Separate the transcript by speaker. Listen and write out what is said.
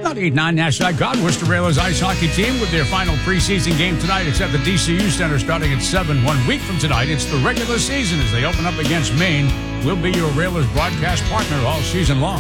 Speaker 1: 98.9 National. God, Worcester Railers ice hockey team with their final preseason game tonight. It's at the DCU Center starting at 7. 1 week from tonight, it's the regular season as they open up against Maine. We'll be your Railers broadcast partner all season long.